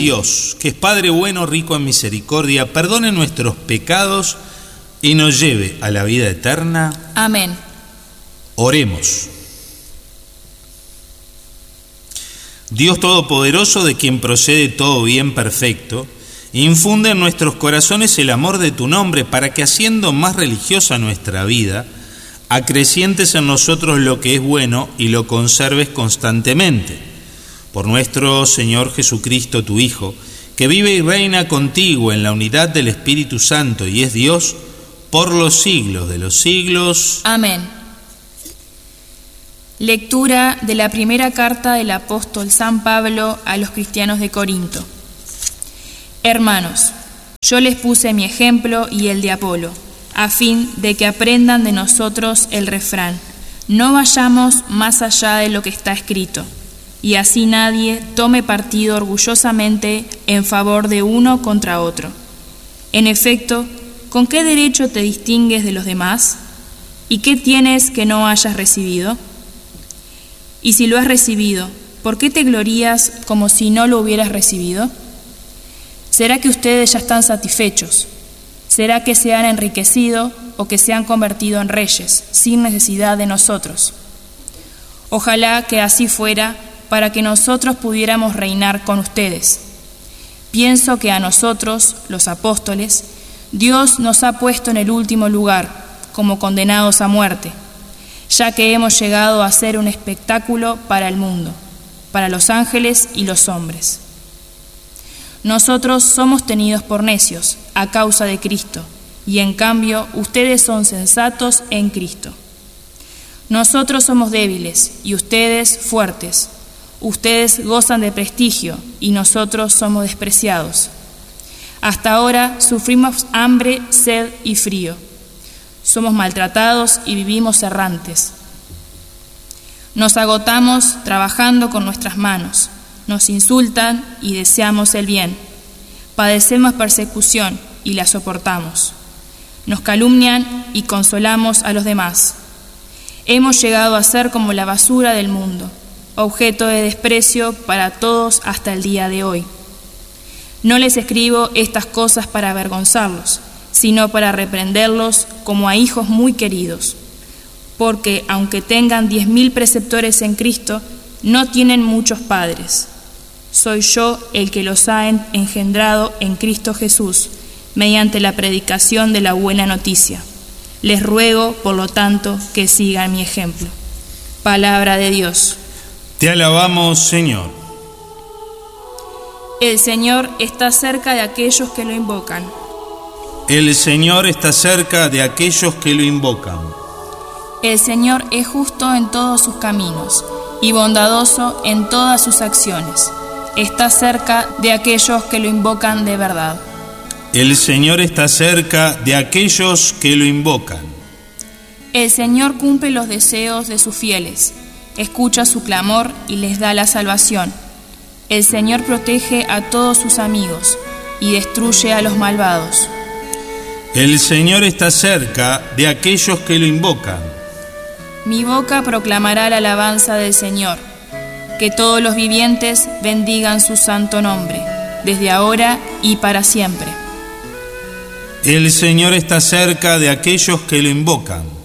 Dios, que es Padre bueno, rico en misericordia, perdone nuestros pecados y nos lleve a la vida eterna. Amén. Oremos. Dios Todopoderoso, de quien procede todo bien perfecto, infunde en nuestros corazones el amor de tu nombre, para que, haciendo más religiosa nuestra vida, acrecientes en nosotros lo que es bueno y lo conserves constantemente. Por nuestro Señor Jesucristo, tu Hijo, que vive y reina contigo en la unidad del Espíritu Santo y es Dios por los siglos de los siglos. Amén. Lectura de la primera carta del apóstol San Pablo a los cristianos de Corinto. Hermanos, yo les puse mi ejemplo y el de Apolo, a fin de que aprendan de nosotros el refrán: no vayamos más allá de lo que está escrito, y así nadie tome partido orgullosamente en favor de uno contra otro. En efecto, ¿con qué derecho te distingues de los demás? ¿Y qué tienes que no hayas recibido? Y si lo has recibido, ¿por qué te glorías como si no lo hubieras recibido? ¿Será que ustedes ya están satisfechos? ¿Será que se han enriquecido o que se han convertido en reyes sin necesidad de nosotros? Ojalá que así fuera, para que nosotros pudiéramos reinar con ustedes. Pienso que a nosotros, los apóstoles, Dios nos ha puesto en el último lugar, como condenados a muerte, ya que hemos llegado a ser un espectáculo para el mundo, para los ángeles y los hombres. Nosotros somos tenidos por necios a causa de Cristo, y en cambio ustedes son sensatos en Cristo. Nosotros somos débiles y ustedes fuertes. Ustedes gozan de prestigio y nosotros somos despreciados. Hasta ahora sufrimos hambre, sed y frío. Somos maltratados y vivimos errantes. Nos agotamos trabajando con nuestras manos. Nos insultan y deseamos el bien. Padecemos persecución y la soportamos. Nos calumnian y consolamos a los demás. Hemos llegado a ser como la basura del mundo, objeto de desprecio para todos hasta el día de hoy. No les escribo estas cosas para avergonzarlos, sino para reprenderlos como a hijos muy queridos, porque aunque tengan 10.000 preceptores en Cristo, no tienen muchos padres. Soy yo el que los ha engendrado en Cristo Jesús, mediante la predicación de la buena noticia. Les ruego, por lo tanto, que sigan mi ejemplo. Palabra de Dios. Te alabamos, Señor. El Señor está cerca de aquellos que lo invocan. El Señor está cerca de aquellos que lo invocan. El Señor es justo en todos sus caminos y bondadoso en todas sus acciones. Está cerca de aquellos que lo invocan de verdad. El Señor está cerca de aquellos que lo invocan. El Señor cumple los deseos de sus fieles, escucha su clamor y les da la salvación. El Señor protege a todos sus amigos y destruye a los malvados. El Señor está cerca de aquellos que lo invocan. Mi boca proclamará la alabanza del Señor. Que todos los vivientes bendigan su santo nombre, desde ahora y para siempre. El Señor está cerca de aquellos que lo invocan.